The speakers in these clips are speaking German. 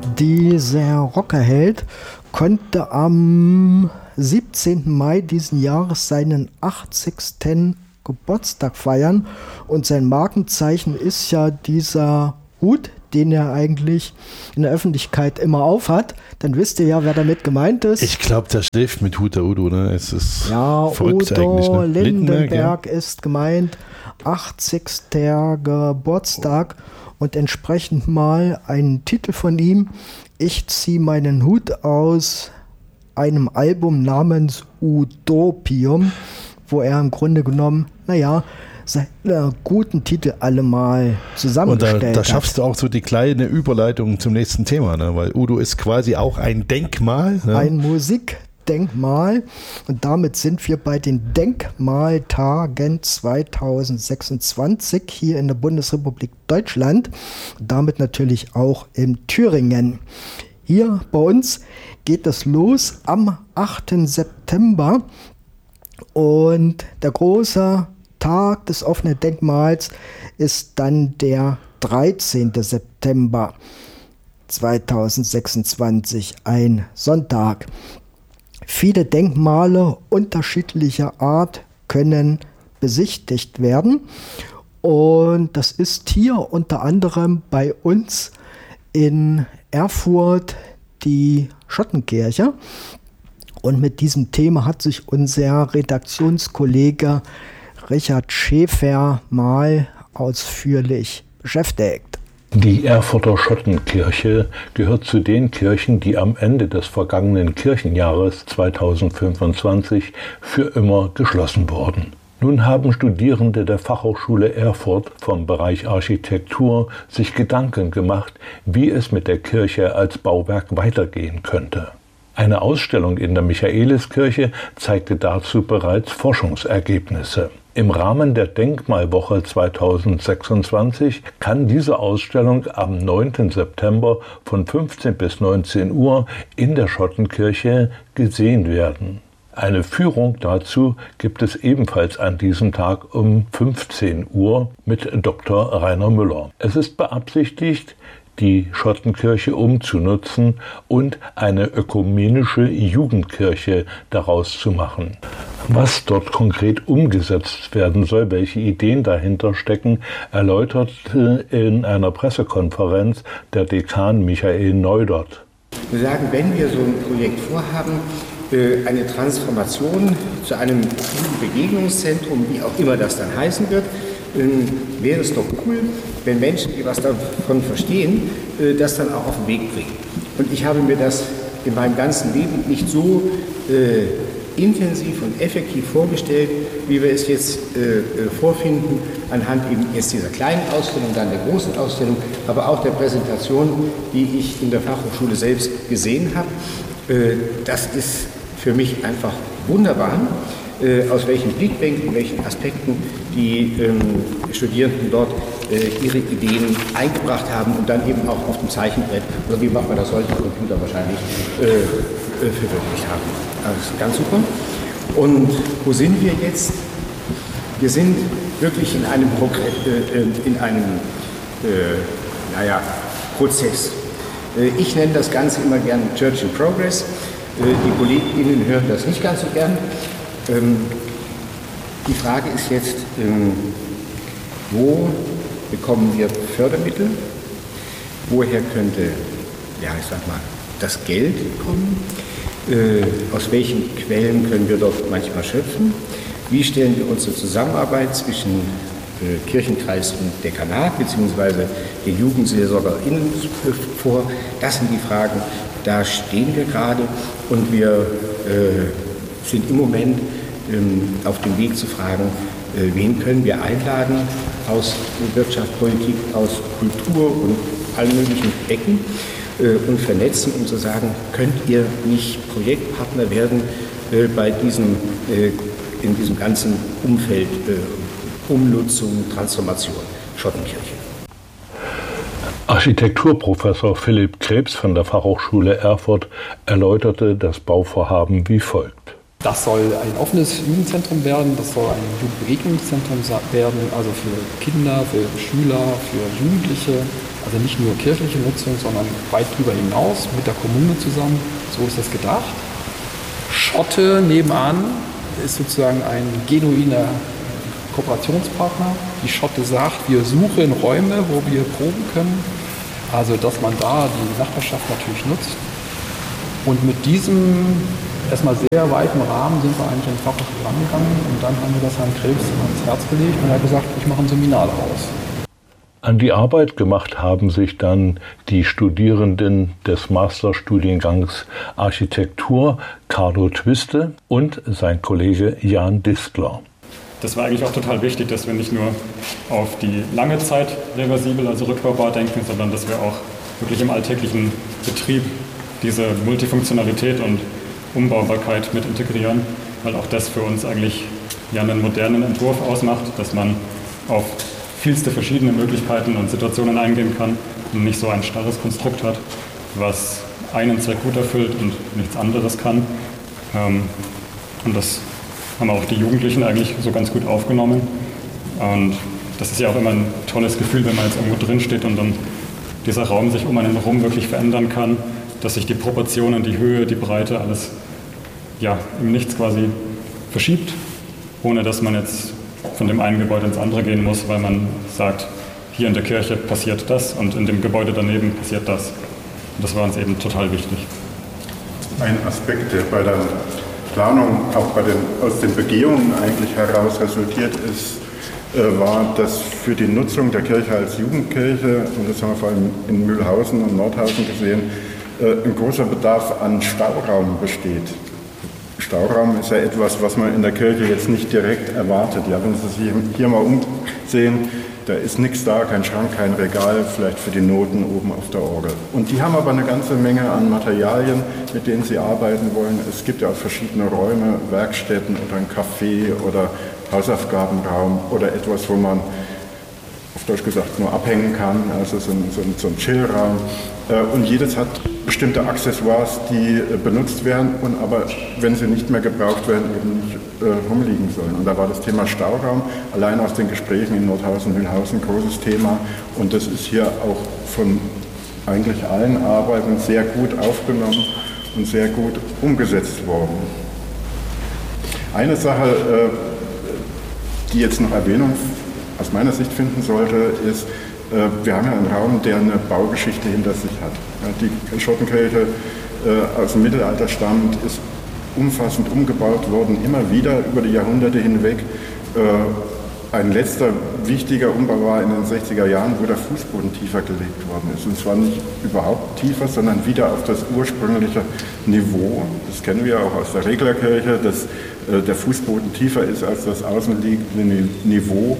Dieser Rockerheld konnte am 17. Mai diesen Jahres seinen 80. Geburtstag feiern und sein Markenzeichen ist ja dieser Hut, den er eigentlich in der Öffentlichkeit immer aufhat. Dann wisst ihr ja, wer damit gemeint ist. Ich glaube, der schläft mit Hut, der Udo. Ne? Es ist ja, verrückt Udo eigentlich. Ne? Lindenberg ist gemeint, 80. Geburtstag und entsprechend mal einen Titel von ihm. Ich ziehe meinen Hut aus einem Album namens Utopium, wo er im Grunde genommen, seine guten Titel alle mal zusammengestellt hat. Und da schaffst du auch so die kleine Überleitung zum nächsten Thema, ne? Weil Udo ist quasi auch ein Denkmal. Ne? Ein Musikdenkmal. Und damit sind wir bei den Denkmaltagen 2026 hier in der Bundesrepublik Deutschland. Damit natürlich auch in Thüringen. Hier bei uns geht es los am 8. September. Und der große Tag des offenen Denkmals ist dann der 13. September 2026, ein Sonntag. Viele Denkmale unterschiedlicher Art können besichtigt werden und das ist hier unter anderem bei uns in Erfurt die Schottenkirche. Und mit diesem Thema hat sich unser Redaktionskollege Richard Schäfer mal ausführlich beschäftigt. Die Erfurter Schottenkirche gehört zu den Kirchen, die am Ende des vergangenen Kirchenjahres 2025 für immer geschlossen wurden. Nun haben Studierende der Fachhochschule Erfurt vom Bereich Architektur sich Gedanken gemacht, wie es mit der Kirche als Bauwerk weitergehen könnte. Eine Ausstellung in der Michaeliskirche zeigte dazu bereits Forschungsergebnisse. Im Rahmen der Denkmalwoche 2026 kann diese Ausstellung am 9. September von 15 bis 19 Uhr in der Schottenkirche gesehen werden. Eine Führung dazu gibt es ebenfalls an diesem Tag um 15 Uhr mit Dr. Rainer Müller. Es ist beabsichtigt, die Schottenkirche umzunutzen und eine ökumenische Jugendkirche daraus zu machen. Was dort konkret umgesetzt werden soll, welche Ideen dahinter stecken, erläuterte in einer Pressekonferenz der Dekan Michael Neudert. Wir sagen, wenn wir so ein Projekt vorhaben, eine Transformation zu einem Begegnungszentrum, wie auch immer das dann heißen wird, wäre es doch cool, wenn Menschen, die was davon verstehen, das dann auch auf den Weg bringen. Und ich habe mir das in meinem ganzen Leben nicht so intensiv und effektiv vorgestellt, wie wir es jetzt vorfinden, anhand eben jetzt dieser kleinen Ausstellung, dann der großen Ausstellung, aber auch der Präsentation, die ich in der Fachhochschule selbst gesehen habe. Das ist für mich einfach wunderbar, aus welchen Blickwinkeln, welchen Aspekten die Studierenden dort ihre Ideen eingebracht haben und dann eben auch auf dem Zeichenbrett, oder wie macht man das heute, Computer wahrscheinlich, verwirklicht haben. Das ist ganz super. Und wo sind wir jetzt? Wir sind wirklich in einem Prozess. Ich nenne das Ganze immer gern Church in Progress. Die KollegInnen hören das nicht ganz so gern. Die Frage ist jetzt, wo bekommen wir Fördermittel? Woher könnte, das Geld kommen? Aus welchen Quellen können wir dort manchmal schöpfen? Wie stellen wir unsere Zusammenarbeit zwischen Kirchenkreis und Dekanat beziehungsweise den JugendseelsorgerInnen vor? Das sind die Fragen, da stehen wir gerade und wir sind im Moment auf dem Weg zu fragen, wen können wir einladen aus Wirtschaft, Politik, aus Kultur und allen möglichen Ecken und vernetzen, um zu sagen, könnt ihr nicht Projektpartner werden bei diesem, in diesem ganzen Umfeld Umnutzung, Transformation, Schottenkirche. Architekturprofessor Philipp Krebs von der Fachhochschule Erfurt erläuterte das Bauvorhaben wie folgt. Das soll ein offenes Jugendzentrum werden, das soll ein Jugendbegegnungszentrum werden, also für Kinder, für Schüler, für Jugendliche, also nicht nur kirchliche Nutzung, sondern weit darüber hinaus mit der Kommune zusammen. So ist das gedacht. Schotte nebenan ist sozusagen ein genuiner Kooperationspartner. Die Schotte sagt, wir suchen Räume, wo wir proben können, also dass man da die Nachbarschaft natürlich nutzt. Und mit diesem erstmal sehr weiten Rahmen sind wir eigentlich fachlich rangegangen und dann haben wir das Herrn Krebs ans Herz gelegt und er hat gesagt, ich mache ein Seminar daraus. An die Arbeit gemacht haben sich dann die Studierenden des Masterstudiengangs Architektur Carlo Twiste und sein Kollege Jan Distler. Das war eigentlich auch total wichtig, dass wir nicht nur auf die lange Zeit reversibel, also rückbaubar denken, sondern dass wir auch wirklich im alltäglichen Betrieb diese Multifunktionalität und Umbaubarkeit mit integrieren, weil auch das für uns eigentlich ja einen modernen Entwurf ausmacht, dass man auf vielste verschiedene Möglichkeiten und Situationen eingehen kann und nicht so ein starres Konstrukt hat, was einen Zweck gut erfüllt und nichts anderes kann. Und das haben auch die Jugendlichen eigentlich so ganz gut aufgenommen. Und das ist ja auch immer ein tolles Gefühl, wenn man jetzt irgendwo drin steht und dann dieser Raum sich um einen herum wirklich verändern kann, dass sich die Proportionen, die Höhe, die Breite, alles ja, im Nichts quasi verschiebt, ohne dass man jetzt von dem einen Gebäude ins andere gehen muss, weil man sagt, hier in der Kirche passiert das und in dem Gebäude daneben passiert das. Und das war uns eben total wichtig. Ein Aspekt, der bei der Planung auch aus den Begehungen eigentlich heraus resultiert ist, war, dass für die Nutzung der Kirche als Jugendkirche, und das haben wir vor allem in Mühlhausen und Nordhausen gesehen, ein großer Bedarf an Stauraum besteht. Stauraum ist ja etwas, was man in der Kirche jetzt nicht direkt erwartet. Ja, wenn Sie sich hier mal umsehen, da ist nichts da, kein Schrank, kein Regal, vielleicht für die Noten oben auf der Orgel. Und die haben aber eine ganze Menge an Materialien, mit denen sie arbeiten wollen. Es gibt ja auch verschiedene Räume, Werkstätten oder ein Café oder Hausaufgabenraum oder etwas, wo man auf Deutsch gesagt nur abhängen kann, also so ein Chillraum. Und jedes hat bestimmte Accessoires, die benutzt werden und aber, wenn sie nicht mehr gebraucht werden, eben nicht rumliegen sollen. Und da war das Thema Stauraum allein aus den Gesprächen in Nordhausen, Mühlhausen ein großes Thema. Und das ist hier auch von eigentlich allen Arbeiten sehr gut aufgenommen und sehr gut umgesetzt worden. Eine Sache, die jetzt noch Erwähnung aus meiner Sicht finden sollte, ist, wir haben ja einen Raum, der eine Baugeschichte hinter sich hat. Die Schottenkirche aus dem Mittelalter stammt, ist umfassend umgebaut worden, immer wieder über die Jahrhunderte hinweg. Ein letzter wichtiger Umbau war in den 60er Jahren, wo der Fußboden tiefer gelegt worden ist. Und zwar nicht überhaupt tiefer, sondern wieder auf das ursprüngliche Niveau. Das kennen wir auch aus der Reglerkirche, dass der Fußboden tiefer ist als das außenliegende Niveau,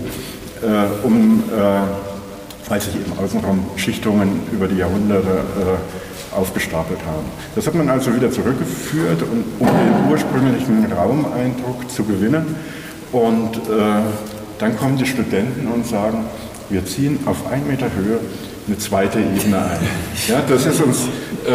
weil sich eben Außenraumschichtungen über die Jahrhunderte aufgestapelt haben. Das hat man also wieder zurückgeführt, um den ursprünglichen Raumeindruck zu gewinnen. Und dann kommen die Studenten und sagen, wir ziehen auf 1 Meter Höhe eine zweite Ebene ein. Ja, das ist uns,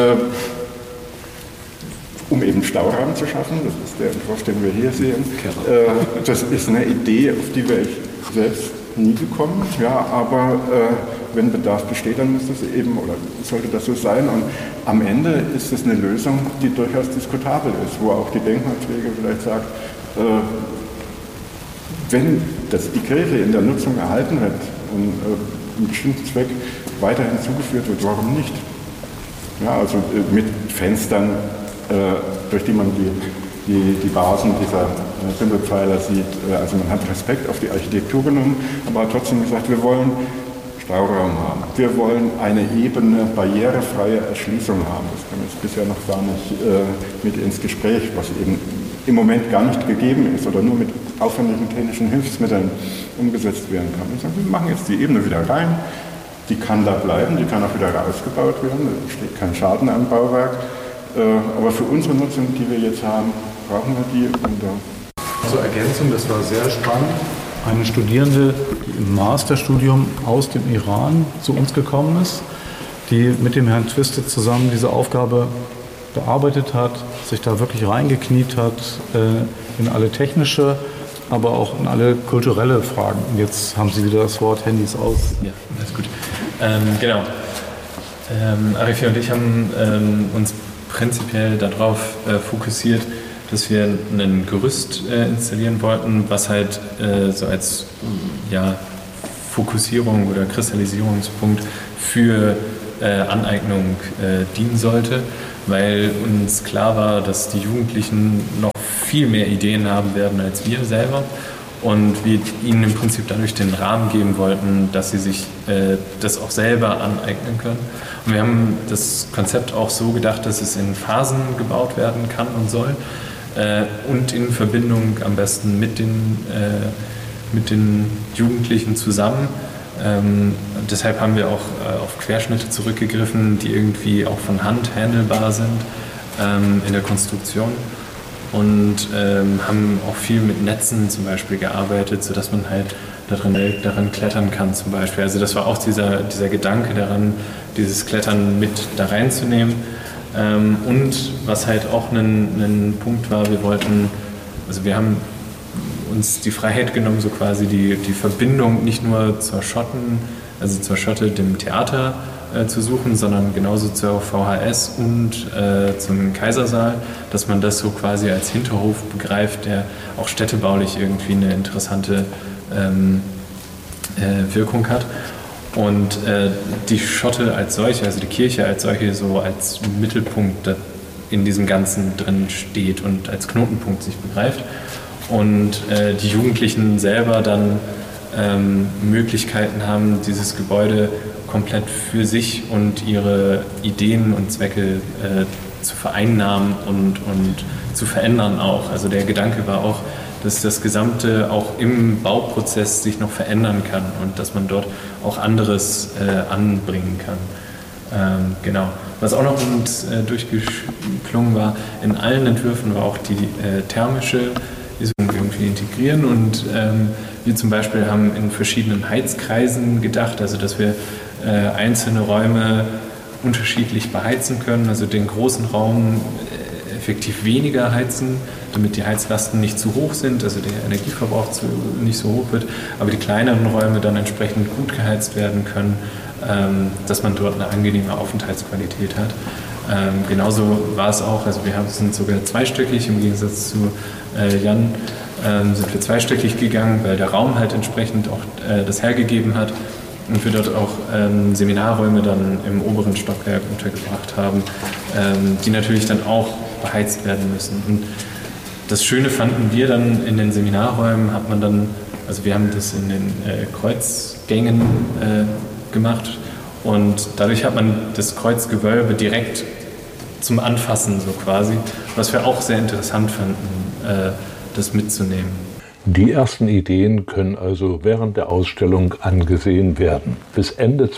um eben Stauraum zu schaffen, das ist der Entwurf, den wir hier sehen. Das ist eine Idee, auf die wir selbst nie gekommen, ja, aber wenn Bedarf besteht, dann muss das eben, oder sollte das so sein. Und am Ende ist es eine Lösung, die durchaus diskutabel ist, wo auch die Denkmalpflege vielleicht sagt, wenn die Kirche in der Nutzung erhalten wird und einem bestimmten Zweck weiter hinzugeführt wird, warum nicht? Ja, also mit Fenstern, durch die man die Basen dieser Symbolpfeiler sieht. Also man hat Respekt auf die Architektur genommen, aber hat trotzdem gesagt, wir wollen Stauraum haben. Wir wollen eine ebene, barrierefreie Erschließung haben. Das kam jetzt bisher noch gar nicht mit ins Gespräch, was eben im Moment gar nicht gegeben ist oder nur mit aufwendigen technischen Hilfsmitteln umgesetzt werden kann. Wir sagen, wir machen jetzt die Ebene wieder rein, die kann da bleiben, die kann auch wieder rausgebaut werden, da entsteht kein Schaden am Bauwerk. Aber für unsere Nutzung, die wir jetzt haben, brauchen wir die. Zur Ergänzung, das war sehr spannend. Eine Studierende, die im Masterstudium aus dem Iran zu uns gekommen ist, die mit dem Herrn Twiste zusammen diese Aufgabe bearbeitet hat, sich da wirklich reingekniet hat in alle technische, aber auch in alle kulturelle Fragen. Und jetzt haben Sie wieder das Wort Handys aus. Ja, alles gut. Genau. Arifi und ich haben uns prinzipiell darauf fokussiert, dass wir ein Gerüst installieren wollten, was halt so als Fokussierung oder Kristallisierungspunkt für Aneignung dienen sollte, weil uns klar war, dass die Jugendlichen noch viel mehr Ideen haben werden als wir selber und wir ihnen im Prinzip dadurch den Rahmen geben wollten, dass sie sich das auch selber aneignen können. Und wir haben das Konzept auch so gedacht, dass es in Phasen gebaut werden kann und soll und in Verbindung am besten mit den Jugendlichen zusammen. Deshalb haben wir auch auf Querschnitte zurückgegriffen, die irgendwie auch von Hand handelbar sind in der Konstruktion und haben auch viel mit Netzen zum Beispiel gearbeitet, sodass man halt daran klettern kann zum Beispiel. Also das war auch dieser Gedanke daran, dieses Klettern mit da reinzunehmen. Und was halt auch ein Punkt war, wir haben uns die Freiheit genommen, so quasi die Verbindung nicht nur zur Schotte, dem Theater zu suchen, sondern genauso zur VHS und zum Kaisersaal, dass man das so quasi als Hinterhof begreift, der auch städtebaulich irgendwie eine interessante Wirkung hat. Und die Schotte als solche, also die Kirche als solche, so als Mittelpunkt in diesem Ganzen drin steht und als Knotenpunkt sich begreift. Und die Jugendlichen selber dann Möglichkeiten haben, dieses Gebäude komplett für sich und ihre Ideen und Zwecke zu vereinnahmen und zu verändern auch. Also der Gedanke war auch, dass das Gesamte auch im Bauprozess sich noch verändern kann und dass man dort auch anderes anbringen kann. Genau. Was auch noch uns durchgeklungen war, in allen Entwürfen war auch die thermische Isolierung irgendwie integrieren und wir zum Beispiel haben in verschiedenen Heizkreisen gedacht, also dass wir einzelne Räume unterschiedlich beheizen können, also den großen Raum effektiv weniger heizen, damit die Heizlasten nicht zu hoch sind, also der Energieverbrauch nicht so hoch wird, aber die kleineren Räume dann entsprechend gut geheizt werden können, dass man dort eine angenehme Aufenthaltsqualität hat. Genauso war es auch, also wir sind sogar zweistöckig, im Gegensatz zu Jan sind wir zweistöckig gegangen, weil der Raum halt entsprechend auch das hergegeben hat und wir dort auch Seminarräume dann im oberen Stockwerk untergebracht haben, die natürlich dann auch beheizt werden müssen. Und das Schöne fanden wir dann in den Seminarräumen, also wir haben das in den Kreuzgängen gemacht und dadurch hat man das Kreuzgewölbe direkt zum Anfassen so quasi, was wir auch sehr interessant fanden, das mitzunehmen. Die ersten Ideen können also während der Ausstellung angesehen werden. Bis Ende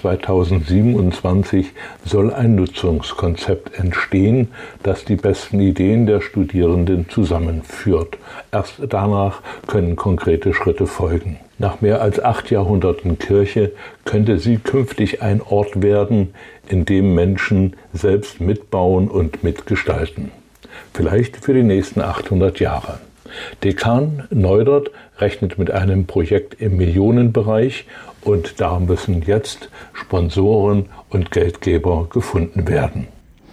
2027 soll ein Nutzungskonzept entstehen, das die besten Ideen der Studierenden zusammenführt. Erst danach können konkrete Schritte folgen. Nach mehr als 8 Jahrhunderten Kirche könnte sie künftig ein Ort werden, in dem Menschen selbst mitbauen und mitgestalten. Vielleicht für die nächsten 800 Jahre. Dekan Neudert rechnet mit einem Projekt im Millionenbereich und da müssen jetzt Sponsoren und Geldgeber gefunden werden.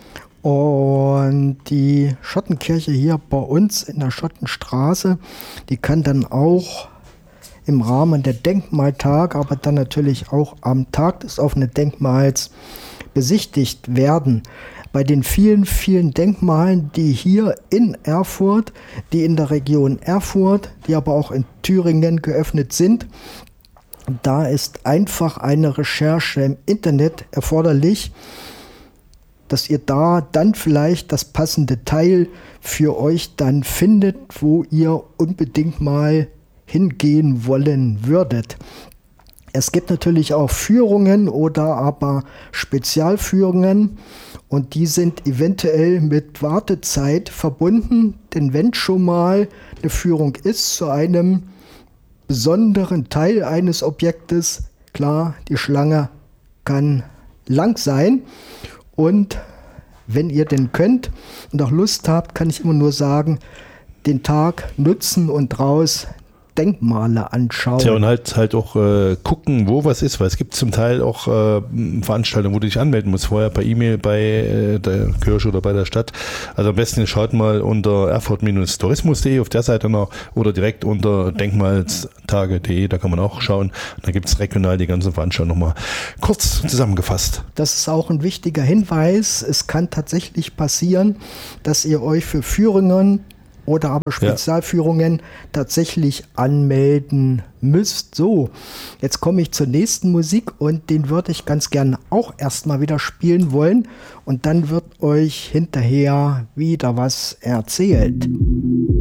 Und die Schottenkirche hier bei uns in der Schottenstraße, die kann dann auch im Rahmen der Denkmaltag, aber dann natürlich auch am Tag des offenen Denkmals besichtigt werden. Bei den vielen, vielen Denkmalen, die hier in Erfurt, die in der Region Erfurt, die aber auch in Thüringen geöffnet sind, da ist einfach eine Recherche im Internet erforderlich, dass ihr da dann vielleicht das passende Teil für euch dann findet, wo ihr unbedingt mal hingehen wollen würdet. Es gibt natürlich auch Führungen oder aber Spezialführungen und die sind eventuell mit Wartezeit verbunden, denn wenn schon mal eine Führung ist zu einem besonderen Teil eines Objektes, klar, die Schlange kann lang sein und wenn ihr denn könnt und auch Lust habt, kann ich immer nur sagen, den Tag nutzen und raus Denkmale anschauen. Tja, und halt auch gucken, wo was ist, weil es gibt zum Teil auch Veranstaltungen, wo du dich anmelden musst, vorher per E-Mail bei der Kirche oder bei der Stadt. Also am besten schaut mal unter erfurt-tourismus.de auf der Seite noch oder direkt unter denkmalstage.de, da kann man auch schauen. Da gibt es regional die ganzen Veranstaltungen nochmal kurz zusammengefasst. Das ist auch ein wichtiger Hinweis. Es kann tatsächlich passieren, dass ihr euch für Führungen oder aber Spezialführungen tatsächlich anmelden müsst. So, jetzt komme ich zur nächsten Musik und den würde ich ganz gerne auch erstmal wieder spielen wollen und dann wird euch hinterher wieder was erzählt.